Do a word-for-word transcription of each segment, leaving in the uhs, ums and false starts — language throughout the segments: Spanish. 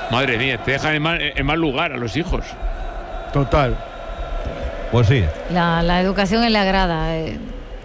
Madre mía, te dejan en mal, en mal lugar a los hijos. Total. Pues sí. La, la educación en la grada. Eh,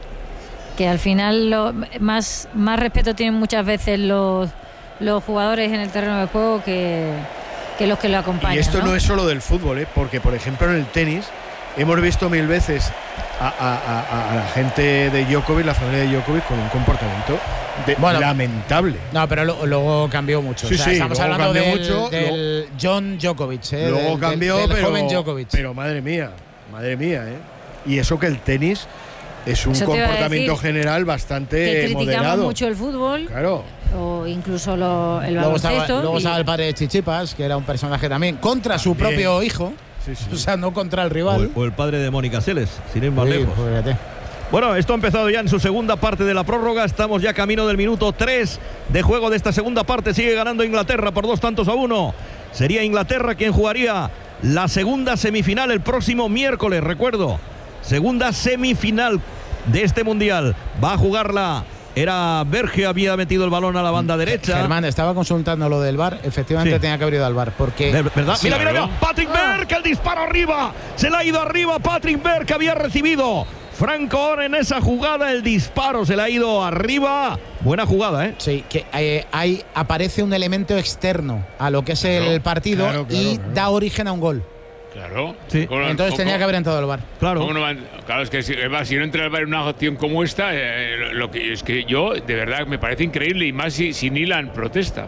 que al final lo, más, más respeto tienen muchas veces los, los jugadores en el terreno de juego que, que los que lo acompañan. Y esto no, ¿no? es solo del fútbol, ¿eh? Porque, por ejemplo, en el tenis hemos visto mil veces a, a, a, a la gente de Djokovic, la familia de Djokovic, con un comportamiento de, bueno, lamentable. No, pero lo, luego cambió mucho. Sí, o sea, sí, estamos hablando del, mucho, del luego, John Djokovic, ¿eh? Luego del, cambió, del, del pero, joven Djokovic. Pero madre mía, madre mía, ¿eh? Y eso que el tenis es un comportamiento general bastante que criticamos moderado. mucho el fútbol. Claro. O incluso lo, el luego baloncesto. Estaba, luego y... estaba el padre de Chichipas, que era un personaje también, contra también. su propio hijo. Sí, sí. O sea, no contra el rival. O el, o el padre de Mónica Seles, sin ir más sí, lejos. Fíjate. Bueno, esto ha empezado ya en su segunda parte de la prórroga. Estamos ya camino del minuto tres de juego de esta segunda parte. Sigue ganando Inglaterra por dos tantos a uno. Sería Inglaterra quien jugaría la segunda semifinal el próximo miércoles, recuerdo. Segunda semifinal de este mundial. Va a jugarla. Era Berge, había metido el balón a la banda derecha. Germán, estaba consultando lo del V A R. Efectivamente, sí. tenía que haber ido al V A R. Porque. De verdad. Sí, mira, mira, claro. mira. Patrick ah. Berg, el disparo arriba. Se le ha ido arriba. Patrick Berg, que había recibido Franco Orr en esa jugada. El disparo se le ha ido arriba. Buena jugada, ¿eh? Sí, que eh, ahí aparece un elemento externo a lo que es claro, el partido claro, claro, y claro. da origen a un gol. Claro. Sí. Entonces poco, tenía que haber entrado el V A R. Claro. No van, claro, es que si, si no entra el V A R en una acción como esta, eh, lo, lo que es que yo, de verdad, me parece increíble. Y más si, si Nilan protesta.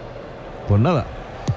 Pues nada.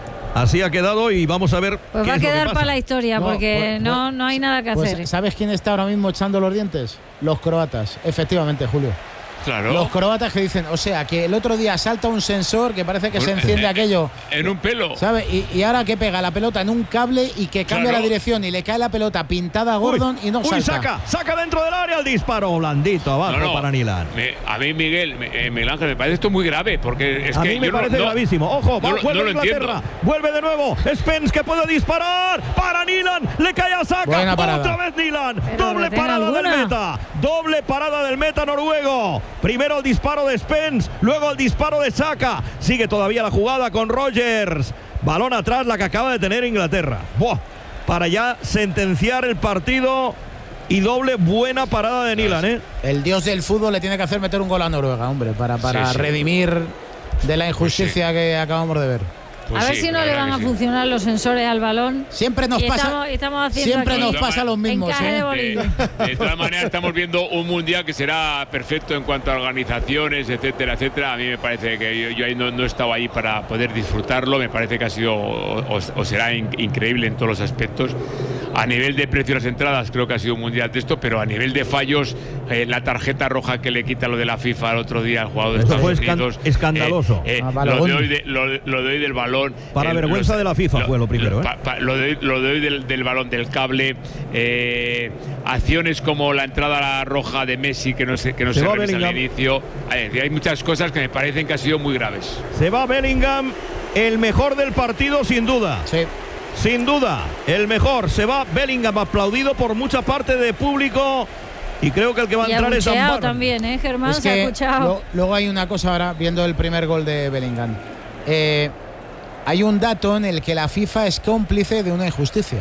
Así ha quedado y vamos a ver. Pues qué va a es quedar lo que para la historia, no, porque pues, no, pues, no hay nada que pues, hacer. ¿Sabes quién está ahora mismo echando los dientes? Los croatas. Efectivamente, Julio. Claro. Los croatas que dicen, o sea, que el otro día salta un sensor que parece que pues, se enciende eh, aquello. En un pelo. ¿Sabes? Y, y ahora que pega la pelota en un cable y que cambia claro. la dirección y le cae la pelota pintada a Gordon uy, y no uy, salta. saca, saca dentro del área el disparo blandito abajo no, no. para Nilan. Me, a mí, Miguel, me, eh, Miguel Ángel, me parece esto muy grave porque es a que mí me yo parece no, gravísimo. Ojo, no, va, vuelve no Inglaterra, vuelve de nuevo. Spence que puede disparar para Nilan, le cae a Saka. Otra vez Nilan, Pero doble parada alguna. del meta, doble parada del meta noruego. Primero el disparo de Spence, luego el disparo de Saka. Sigue todavía la jugada con Rogers. Balón atrás, la que acaba de tener Inglaterra. Buah, para ya sentenciar el partido. Y doble buena parada de Nilan, ¿eh? El dios del fútbol le tiene que hacer meter un gol a Noruega, hombre, para, para sí, sí. redimir de la injusticia pues sí. que acabamos de ver. Pues a ver sí, si no le van a sí. funcionar los sensores al balón. Siempre nos y pasa. Estamos, estamos siempre aquí. nos pasa lo mismo. ¿sí? De, de, de todas maneras, estamos viendo un mundial que será perfecto en cuanto a organizaciones, etcétera, etcétera. A mí me parece que yo, yo ahí no, no he estado ahí para poder disfrutarlo. Me parece que ha sido o, o será in, increíble en todos los aspectos. A nivel de precio de las entradas, creo que ha sido un mundial de esto, pero a nivel de fallos, eh, la tarjeta roja que le quita lo de la FIFA el otro día al jugador de Estados fue Unidos. Escandaloso. Eh, eh, ah, lo, de hoy de, lo, lo de hoy del balón. Para eh, vergüenza los, de la FIFA lo, fue lo primero. Lo, ¿eh? pa, pa, lo, de, lo de hoy del, del balón del cable. Eh, acciones como la entrada a la roja de Messi, que no se, que no se, se revisa al inicio. Hay, hay muchas cosas que me parecen que han sido muy graves. Se va Bellingham, el mejor del partido, sin duda. Sí. Sin duda, el mejor. Se va Bellingham, aplaudido por mucha parte de público. Y creo que el que va a y entrar es Zambar. También, ¿eh, Germán? Es se ha escuchado. Lo, luego hay una cosa ahora, viendo el primer gol de Bellingham. Eh, hay un dato en el que la FIFA es cómplice de una injusticia.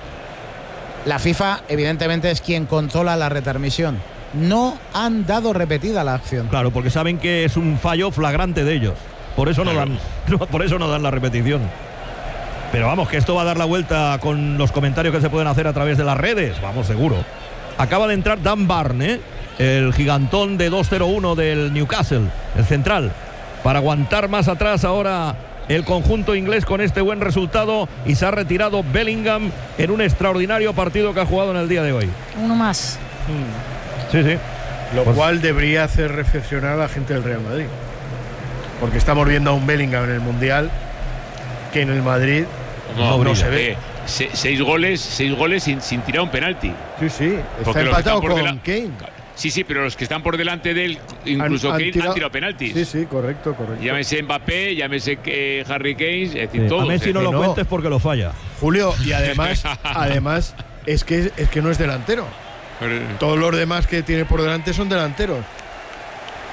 La FIFA, evidentemente, es quien controla la retransmisión. No han dado repetida la acción. Claro, porque saben que es un fallo flagrante de ellos. Por eso no dan, por eso no dan la repetición. Pero vamos, que esto va a dar la vuelta con los comentarios que se pueden hacer a través de las redes. Vamos, seguro. Acaba de entrar Dan Barne, el gigantón de dos cero uno del Newcastle, el central, para aguantar más atrás ahora el conjunto inglés con este buen resultado, y se ha retirado Bellingham en un extraordinario partido que ha jugado en el día de hoy. Uno más. Mm. Sí, sí. Lo pues, cual debería hacer reflexionar a la gente del Real Madrid. Porque estamos viendo a un Bellingham en el Mundial que en el Madrid no, no, no se eh, ve. Se, seis goles, seis goles sin, sin tirar un penalti. Sí, sí. Está Porque empatado con la... Kane. Sí, sí, pero los que están por delante de él, incluso han, Kane, han tirado, han tirado penaltis. Sí, sí, correcto, correcto. Llámese Mbappé, llámese eh, Harry Kane, es decir, sí. todos. A Messi no lo no. cuentes porque lo falla. Julio, y además, además es que es que no es delantero. Todos los demás que tiene por delante son delanteros.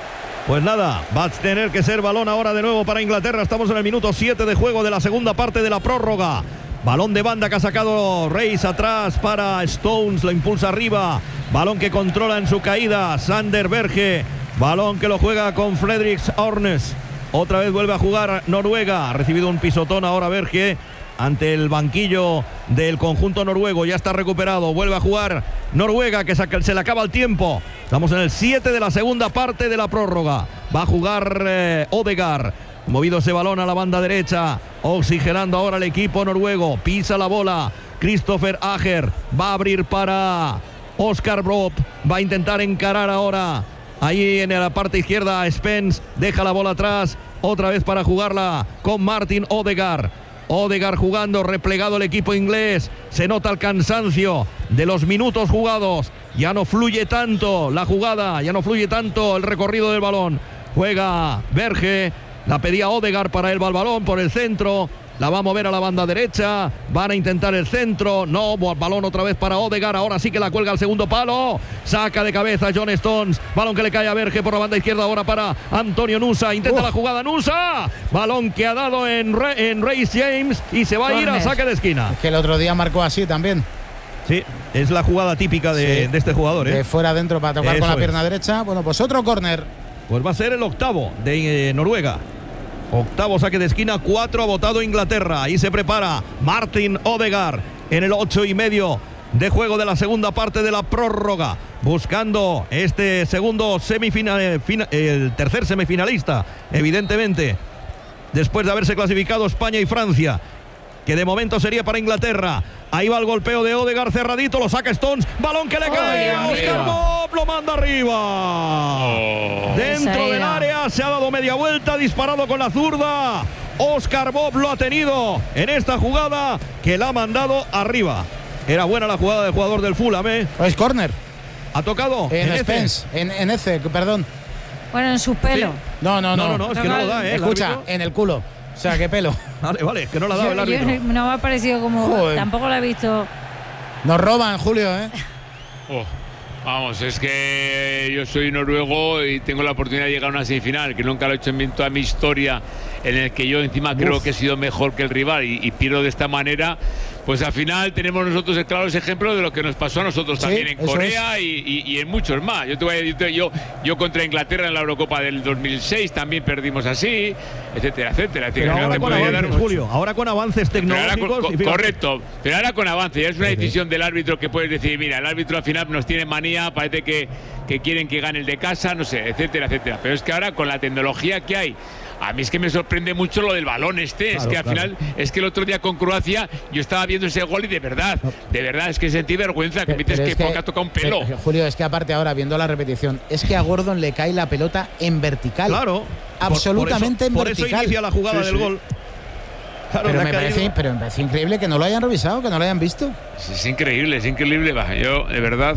Pues nada, va a tener que ser balón ahora de nuevo para Inglaterra. Estamos en el minuto siete de juego de la segunda parte de la prórroga. Balón de banda que ha sacado Reis atrás para Stones, lo impulsa arriba. Balón que controla en su caída Sander Berge. Balón que lo juega con Fredriks Ornes. Otra vez vuelve a jugar Noruega. Ha recibido un pisotón ahora Berge ante el banquillo del conjunto noruego. Ya está recuperado. Vuelve a jugar Noruega, que se le acaba el tiempo. Estamos en el siete de la segunda parte de la prórroga. Va a jugar eh, Odegaard. Movido ese balón a la banda derecha. Oxigenando ahora el equipo noruego. Pisa la bola. Christopher Ager va a abrir para Oscar Bob. Va a intentar encarar ahora. Ahí en la parte izquierda Spence. Deja la bola atrás. Otra vez para jugarla con Martin Odegaard. Odegaard jugando, replegado el equipo inglés. Se nota el cansancio de los minutos jugados. Ya no fluye tanto la jugada, ya no fluye tanto el recorrido del balón. Juega Berge, la pedía Odegaard para él, va el balón por el centro. La va a mover a la banda derecha. Van a intentar el centro. No, balón otra vez para Odegaard. Ahora sí que la cuelga al segundo palo. Saca de cabeza John Stones. Balón que le cae a Berge por la banda izquierda. Ahora para Antonio Nusa. Intenta uh. la jugada Nusa. Balón que ha dado en, Re en Reis James. Y se va a ir a saque de esquina. Que el otro día marcó así también. Sí, es la jugada típica de, sí, de este jugador. ¿eh? De fuera adentro para tocar Eso con la pierna es. derecha. Bueno, pues otro córner. Pues va a ser el octavo de eh, Noruega. Octavo saque de esquina, cuatro ha votado Inglaterra. Ahí se prepara Martin Odegaard en el ocho y medio de juego de la segunda parte de la prórroga. Buscando este segundo semifinal, el tercer semifinalista, evidentemente, después de haberse clasificado España y Francia, que de momento sería para Inglaterra. Ahí va el golpeo de Odegaard, cerradito, lo saca Stones, balón que le cae a Oscar Bob, lo manda arriba. Oh. Dentro del área, se ha dado media vuelta, disparado con la zurda. Oscar Bob lo ha tenido en esta jugada que la ha mandado arriba. Era buena la jugada del jugador del Fulham, ¿eh? Es córner. ¿Ha tocado? En, en Spence, en, en ese, perdón. Bueno, en su pelo. Sí. No, no, no, no, no, no, es que no lo da, ¿eh? Escucha, en el culo. O sea, qué pelo. Vale, vale, es que no la ha dado yo, el árbitro. Yo, no me ha parecido como... Joder. Tampoco la he visto. Nos roban, Julio, ¿eh? Oh, vamos, es que yo soy noruego y tengo la oportunidad de llegar a una semifinal, que nunca lo he hecho en toda mi historia, en el que yo encima Uf. creo que he sido mejor que el rival y, y pierdo de esta manera. Pues al final tenemos nosotros el claro ejemplo de lo que nos pasó a nosotros sí, también en Corea es. y, y, y en muchos más. Yo, te voy a decir, yo, yo contra Inglaterra en la Eurocopa del dos mil seis también perdimos así, etcétera, etcétera. Pero ahora, te con avances, dar Julio, ahora con avances tecnológicos. Pero con, correcto, pero ahora con avances. Ya es una decisión del árbitro que puedes decir, mira, el árbitro al final nos tiene manía, parece que, que quieren que gane el de casa, no sé, etcétera, etcétera. Pero es que ahora con la tecnología que hay, a mí es que me sorprende mucho lo del balón este, claro, es que al claro. final, es que el otro día con Croacia yo estaba viendo ese gol y de verdad, de verdad, es que sentí vergüenza, que metes que, que poco ha tocado un pelo. Pero, Julio, es que aparte ahora, viendo la repetición, es que a Gordon le cae la pelota en vertical. Claro. Absolutamente por, por eso, en vertical. Por eso inicia la jugada sí, del sí. gol. Claro, pero, me parece, pero me parece increíble que no lo hayan revisado, que no lo hayan visto. Es, es increíble, es increíble, va. Yo, de verdad...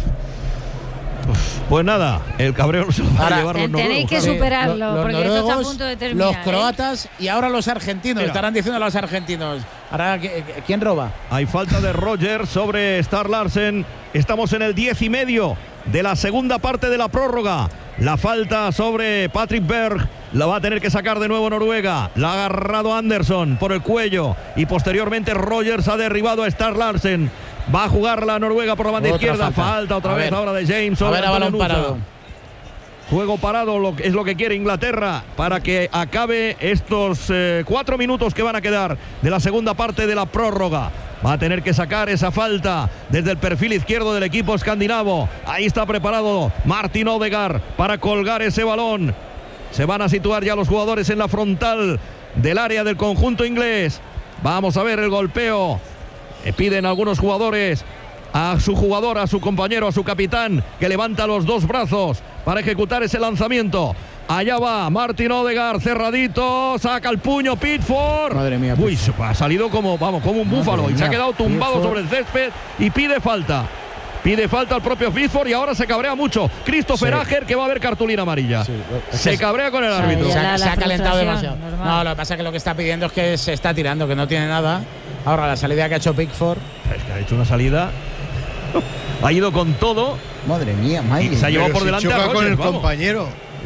Pues nada, el cabreo se lo va a llevar los noruegos. Tenéis que superarlo, los, los porque noruegos, esto está a punto de terminar. Los croatas ¿eh? y ahora los argentinos. Mira. Estarán diciendo a los argentinos. Ahora, ¿quién roba? Hay falta de Roger sobre Star Larsen. Estamos en el diez y medio de la segunda parte de la prórroga. La falta sobre Patrick Berg. La va a tener que sacar de nuevo Noruega. La ha agarrado Anderson por el cuello. Y posteriormente Rogers ha derribado a Star Larsen. Va a jugar la Noruega por la banda otra izquierda. Falta, falta otra a vez ver. ahora de James. A ver, a balón parado. Juego parado lo, es lo que quiere Inglaterra para que acabe estos eh, cuatro minutos que van a quedar de la segunda parte de la prórroga. Va a tener que sacar esa falta desde el perfil izquierdo del equipo escandinavo. Ahí está preparado Martin Odegaard para colgar ese balón. Se van a situar ya los jugadores en la frontal del área del conjunto inglés. Vamos a ver el golpeo. Le piden algunos jugadores a su jugador, a su compañero, a su capitán, que levanta los dos brazos para ejecutar ese lanzamiento. Allá va Martin Odegaard, cerradito, saca el puño Pickford. Madre mía. Uy, ha salido como, vamos, como un Madre búfalo mía. Y se ha quedado tumbado Pickford. sobre el césped y pide falta. Pide falta al propio Pickford y ahora se cabrea mucho. Christopher sí. Ager, que va a haber cartulina amarilla. Sí. Se cabrea con el árbitro. Se, la, se la ha calentado demasiado. Normal. No, lo que pasa es que lo que está pidiendo es que se está tirando, que no tiene nada. Ahora la salida que ha hecho Pickford. Es que ha hecho una salida. Ha ido con todo. Madre mía, madre. Y se ha llevado por si delante choca a Rogers, con el vamos. compañero.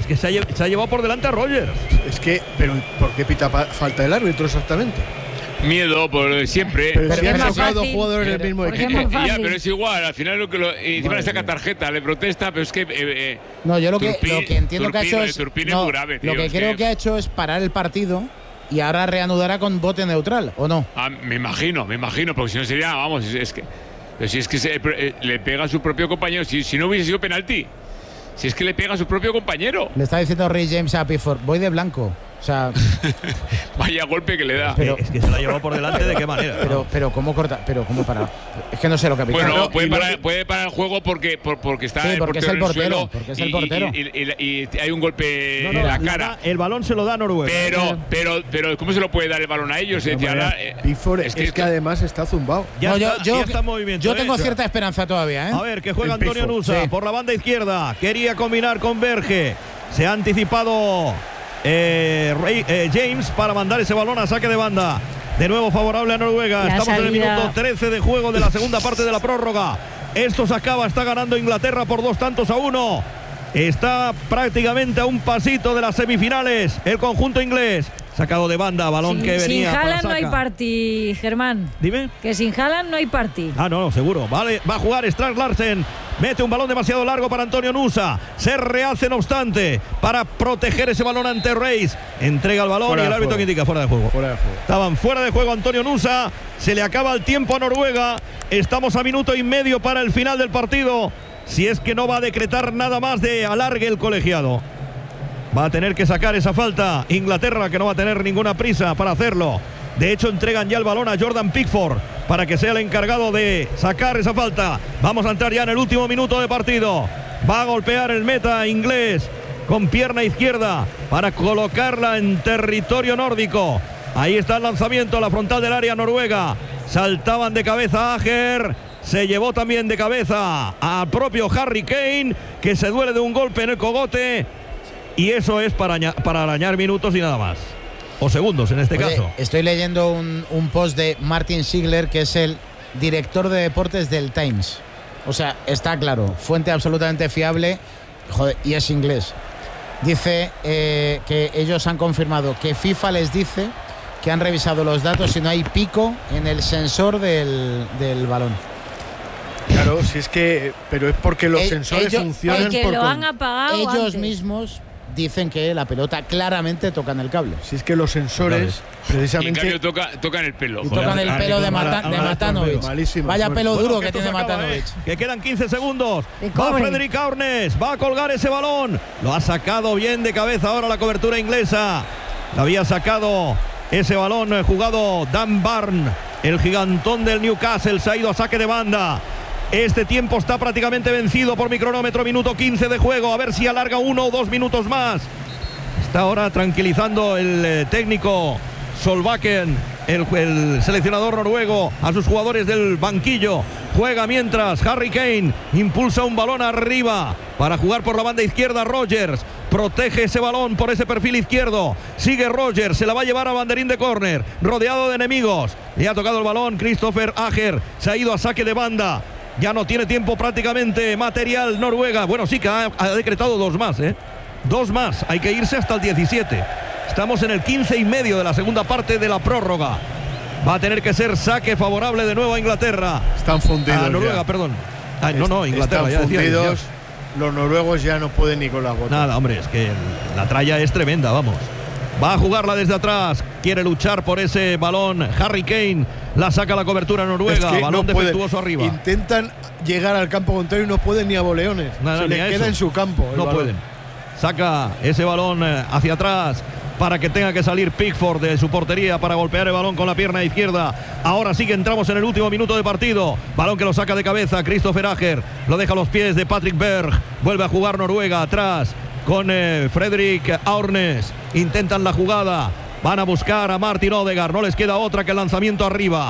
Es que se ha, lle se ha llevado por delante a Rogers. Es que, pero ¿por qué pita falta el árbitro exactamente? Miedo por siempre. Pero si han tocado dos jugadores del mismo equipo. Eh, ya, pero es igual, al final lo que lo, y encima le saca tarjeta, le protesta, pero es que eh, eh, no, yo lo que, Turpin, lo que entiendo Turpin, que ha hecho es, no, es grave, tío, lo que es creo que, que ha hecho es parar el partido y ahora reanudará con bote neutral, ¿o no? Ah, me imagino, me imagino, porque si no sería, vamos, es, es que pero si es que se, eh, le pega a su propio compañero, si, si no hubiese sido penalti, si es que le pega a su propio compañero. Le está diciendo Ray James a Pickford, voy de blanco. O sea, vaya golpe que le da. Pero, es que se lo ha llevado por delante, ¿de qué manera? Pero, pero ¿cómo corta? Pero ¿cómo para? Es que no sé lo que ha pitado. Bueno, puede parar, puede parar el juego porque, por, porque está sí, el porque portero es el portero, en el suelo porque es el y, portero. Y, y, y, y hay un golpe no, no, en la la, cara. El balón se lo da a Noruega. Pero, pero, pero ¿cómo se lo puede dar el balón a ellos? Es, manera, ahora, eh, Pickford es, que, es que además está zumbado. Ya, no, está, yo, yo, ya está en movimiento. Yo ¿eh? tengo cierta esperanza todavía, ¿eh? A ver, que juega el Antonio Pickford, Nusa sí. por la banda izquierda. Quería combinar con Berge. Se ha anticipado eh, Ray, eh, James para mandar ese balón a saque de banda. De nuevo favorable a Noruega. La Estamos salida. en el minuto trece de juego de la segunda parte de la prórroga. Esto se acaba, está ganando Inglaterra por dos tantos a uno. Está prácticamente a un pasito de las semifinales el conjunto inglés. Sacado de banda, balón sin, que venía. Sin Haaland para no hay Saka. party, Germán. Dime. Que sin Haaland no hay party. Ah, no, no, seguro. Vale, va a jugar Strand Larsen. Mete un balón demasiado largo para Antonio Nusa. Se rehace, no obstante, para proteger ese balón ante Reis. Entrega el balón Fuera y el árbitro juego. que indica fuera de juego. Fuera de juego. Estaban fuera de juego Antonio Nusa. Se le acaba el tiempo a Noruega. Estamos a minuto y medio para el final del partido. Si es que no va a decretar nada más de alargue el colegiado. Va a tener que sacar esa falta Inglaterra, que no va a tener ninguna prisa para hacerlo. De hecho, entregan ya el balón a Jordan Pickford para que sea el encargado de sacar esa falta. Vamos a entrar ya en el último minuto de partido. Va a golpear el meta inglés con pierna izquierda para colocarla en territorio nórdico. Ahí está el lanzamiento a la frontal del área noruega. Saltaban de cabeza a Ajer. Se llevó también de cabeza al propio Harry Kane, que se duele de un golpe en el cogote. Y eso es para, para arañar minutos y nada más. O segundos en este Oye, caso. Estoy leyendo un, un post de Martin Ziegler, que es el director de deportes del Times. O sea, está claro, fuente absolutamente fiable, joder, y es inglés. Dice eh, que ellos han confirmado que FIFA les dice que han revisado los datos y no hay pico en el sensor del, del balón. Claro, si es que, pero es porque los Eh, sensores ellos- funcionan Porque por lo con- han apagado Ellos antes. mismos dicen que la pelota claramente toca en el cable. Si es que los sensores, Y en precisamente, cambio toca, tocan el pelo. Y Joder. tocan el pelo de, mala- Mata- de mala- Matanovic. malísima Vaya suerte. pelo Bueno, duro que que esto tiene se acaba, Matanovic. ¿eh? Que quedan quince segundos. De Va cobre. Frederick Arnes. Va a colgar ese balón. Lo ha sacado bien de cabeza ahora la cobertura inglesa. La había sacado ese balón eh, jugado Dan Barn, el gigantón del Newcastle. Se ha ido a saque de banda. Este tiempo está prácticamente vencido por mi cronómetro. Minuto quince de juego. A ver si alarga uno o dos minutos más. Está ahora tranquilizando el eh, técnico Solbakken, el, el seleccionador noruego, a sus jugadores del banquillo. Juega mientras Harry Kane impulsa un balón arriba para jugar por la banda izquierda. Rogers protege ese balón por ese perfil izquierdo. Sigue Rogers, se la va a llevar a banderín de córner, rodeado de enemigos. Le ha tocado el balón Christopher Ajer, se ha ido a saque de banda. Ya no tiene tiempo prácticamente material Noruega. Bueno, sí que ha, ha decretado dos más, ¿eh? Dos más, hay que irse hasta el diecisiete. Estamos en el quince y medio de la segunda parte de la prórroga. Va a tener que ser saque favorable de nuevo a Inglaterra. están fundidos. A Noruega, ya. perdón. Ah, no, no, Inglaterra, Están ya decía. fundidos. ya. Los noruegos ya no pueden ni con las botas. Nada, hombre, es que la tralla es tremenda, vamos. Va a jugarla desde atrás. Quiere luchar por ese balón. Harry Kane la saca a la cobertura noruega. Es que balón no pueden. defectuoso arriba. Intentan llegar al campo contrario y no pueden ni a boleones. Nada, Se ni les a queda eso. en su campo. el No balón. pueden. Saca ese balón eh, hacia atrás para que tenga que salir Pickford de su portería para golpear el balón con la pierna izquierda. Ahora sí que entramos en el último minuto de partido. Balón que lo saca de cabeza Christopher Ajer. Lo deja a los pies de Patrick Berg. Vuelve a jugar Noruega atrás con eh, Frederick Arnes. Intentan la jugada. Van a buscar a Martin Odegaard. No les queda otra que el lanzamiento arriba.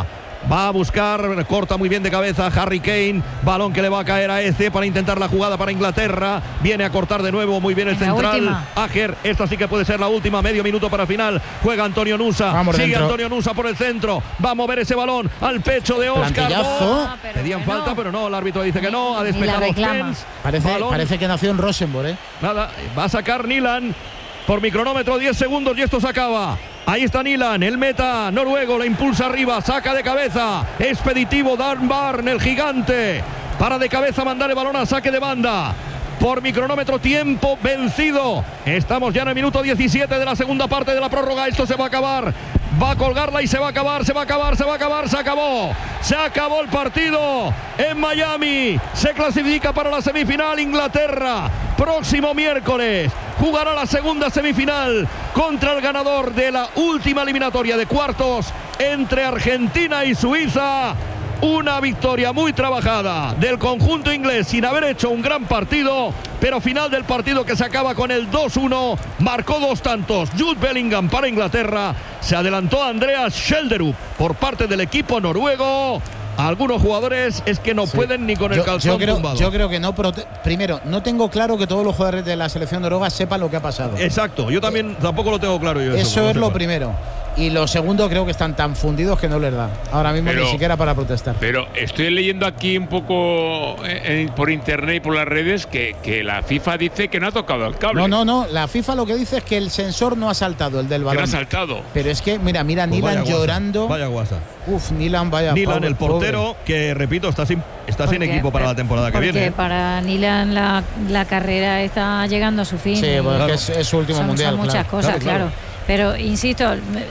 Va a buscar, corta muy bien de cabeza Harry Kane. Balón que le va a caer a Eze para intentar la jugada para Inglaterra. Viene a cortar de nuevo muy bien el Venga, central. última. Ajer, esta sí que puede ser la última. Medio minuto para final. Juega Antonio Nusa. Vamos Sigue dentro. Antonio Nusa por el centro. Va a mover ese balón al pecho de Oscar. Plantillazo. Ah, pero Pedían bueno. falta, pero no. El árbitro dice que no. Ha Ni la despejado reclama. Fens. Parece, Balón. parece que nació en Rosenborg, ¿eh? Nada, va a sacar Nilan por micronómetro, diez segundos y esto se acaba. Ahí está Nilan, el meta noruego, la impulsa arriba, saca de cabeza. Expeditivo Dan Barn, el gigante. Para de cabeza mandar el balón a saque de banda. Por micronómetro, tiempo vencido. Estamos ya en el minuto diecisiete de la segunda parte de la prórroga. Esto se va a acabar. Va a colgarla y se va a acabar, se va a acabar, se va a acabar, se acabó. Se acabó el partido en Miami. Se clasifica para la semifinal Inglaterra. Próximo miércoles jugará la segunda semifinal contra el ganador de la última eliminatoria de cuartos entre Argentina y Suiza. Una victoria muy trabajada del conjunto inglés sin haber hecho un gran partido, pero final del partido que se acaba con el dos uno. Marcó dos tantos Jude Bellingham para Inglaterra. Se adelantó Andreas Schjelderup por parte del equipo noruego. Algunos jugadores es que no Sí. pueden ni con el Yo, calzón yo creo, tumbado. yo creo que no. prote- Primero, no tengo claro que todos los jugadores de la selección noruega sepan lo que ha pasado. Exacto, yo también tampoco lo tengo claro. Yo Eso que no es lo sepa. primero. Y lo segundo, creo que están tan fundidos que no les da. Ahora mismo Pero- ni siquiera para protestar. Pero estoy leyendo aquí un poco eh, por internet y por las redes que, que la FIFA dice que no ha tocado el cable. No, no, no. La FIFA lo que dice es que el sensor no ha saltado, el del Que no balón. ha saltado. Pero es que, mira, mira, Pues Nilan vaya guasa, llorando. Vaya guasa. Uf, Nilan, vaya. Nilan, pobre, el portero, que repito, está sin, está sin Porque- equipo para la temporada que porque viene. para Nilan la, la carrera está llegando a su fin. Sí, y pues Claro. es, es su último son, mundial. son muchas claro. cosas, Claro, claro, claro. Pero insisto,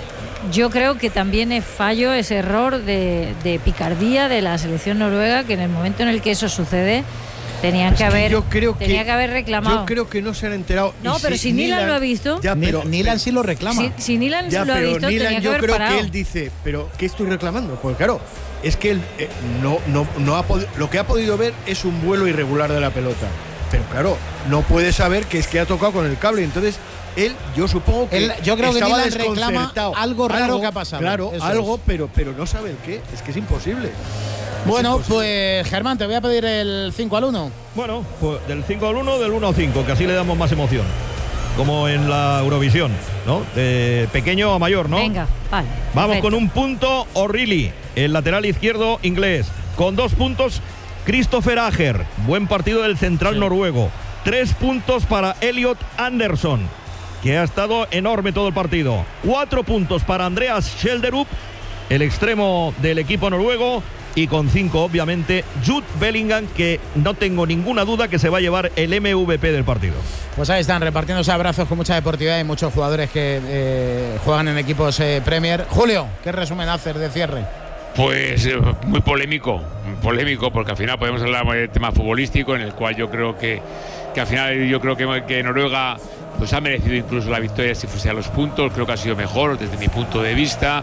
yo creo que también es fallo, es error de, de picardía de la selección noruega, que en el momento en el que eso sucede tenían Es que que haber yo creo que- tenía que haber reclamado. Yo creo que no se han enterado. No, Y pero si Nilan lo ha visto- Ya, Ni- pero, Nilan sí lo reclama. si, si Nilan ya, lo ha pero visto, Nilan tenía que yo haber creo parado. que él dice, pero ¿qué estoy reclamando? Porque claro, es que él eh, no, no, no ha podi- lo que ha podido ver es un vuelo irregular de la pelota. Pero claro, no puede saber que es que ha tocado con el cable. Entonces, él, yo supongo que Él- yo creo que estaba Nilan reclama desconcertado. algo raro que ha pasado. Claro, Eso algo, es. pero, pero no sabe el qué. Es que es imposible. Bueno, Es imposible. pues Germán, te voy a pedir el cinco al uno. Bueno, pues del cinco al uno, del uno al cinco, que así le damos más emoción. Como en la Eurovisión, ¿no? De pequeño a mayor, ¿no? Venga, vale. Vamos perfecto. con un punto O'Reilly, el lateral izquierdo inglés. Con dos puntos Christopher Ajer, buen partido del central noruego. Tres puntos para Elliot Anderson, que ha estado enorme todo el partido. Cuatro puntos para Andreas Schjelderup, el extremo del equipo noruego. Y con cinco, obviamente, Jude Bellingham, que no tengo ninguna duda que se va a llevar el M V P del partido. Pues ahí están repartiéndose abrazos con mucha deportividad y muchos jugadores que eh, juegan en equipos eh, Premier. Julio, ¿qué resumen haces de cierre? Pues eh, muy polémico, muy polémico, porque al final podemos hablar del tema futbolístico, en el cual yo creo que, que al final yo creo que, que Noruega pues ha merecido incluso la victoria si fuese a los puntos. Creo que ha sido mejor desde mi punto de vista.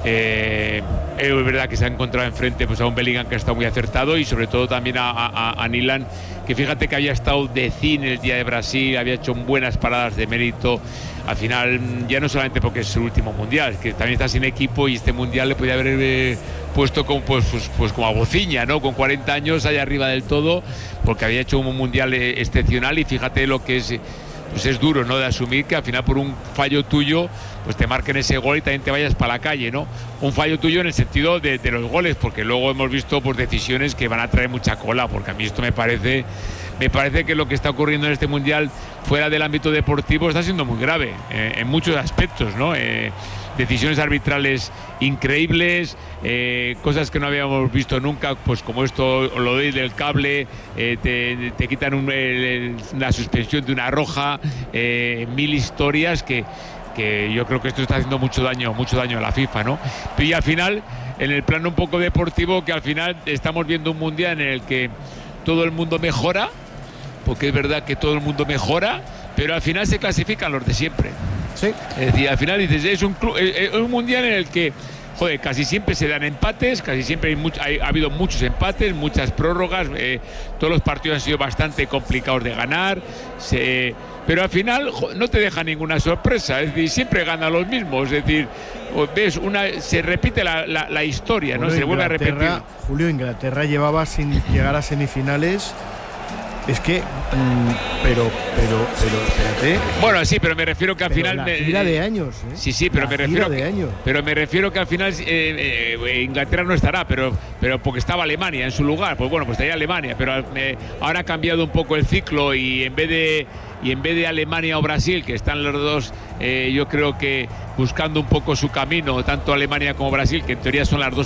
Eh, es verdad que se ha encontrado enfrente pues, a un Bellingham que ha estado muy acertado, y sobre todo también a, a, a Nilan, que fíjate que había estado de cine el día de Brasil, había hecho buenas paradas de mérito. Al final, ya no solamente porque es su último mundial, que también está sin equipo, y este mundial le podía haber eh, puesto como, pues, pues, pues como a bociña, ¿no? Con cuarenta años allá arriba del todo, porque había hecho un mundial eh, excepcional. Y fíjate lo que es, pues es duro, ¿no? De asumir que al final por un fallo tuyo pues te marquen ese gol y también te vayas para la calle, ¿no? Un fallo tuyo en el sentido de, de los goles, porque luego hemos visto pues decisiones que van a traer mucha cola, porque a mí esto me parece me parece que lo que está ocurriendo en este mundial fuera del ámbito deportivo está siendo muy grave eh, en muchos aspectos, ¿no? Eh, decisiones arbitrales increíbles, eh, cosas que no habíamos visto nunca, pues como esto, lo de del cable, eh, te, te quitan un, el, la suspensión de una roja, eh, mil historias que, que yo creo que esto está haciendo mucho daño, mucho daño a la FIFA, ¿no? Y al final, en el plano un poco deportivo, que al final estamos viendo un mundial en el que todo el mundo mejora, porque es verdad que todo el mundo mejora, pero al final se clasifican los de siempre. Sí. Es decir, al final dices, es un, club, es un mundial en el que joder, casi siempre se dan empates, casi siempre hay, mucho, hay ha habido muchos empates, muchas prórrogas, eh, todos los partidos han sido bastante complicados de ganar, se, pero al final jo, no te deja ninguna sorpresa, es decir, siempre ganan los mismos, es decir, ves una, se repite la, la, la historia, Julio, ¿no? Se vuelve a repetir. Julio, Inglaterra llevaba sin llegar a semifinales. Es que, mmm, pero, pero, pero, espérate. Bueno, sí, pero me refiero que al pero final. La tira de años, ¿eh? Sí, sí, pero la me refiero. De que, años. Pero me refiero que al final eh, eh, Inglaterra no estará, pero, pero porque estaba Alemania en su lugar. Pues bueno, pues estaría Alemania, pero eh, ahora ha cambiado un poco el ciclo y en vez de. Y en vez de Alemania o Brasil, que están los dos, eh, yo creo que buscando un poco su camino, tanto Alemania como Brasil, que en teoría son las dos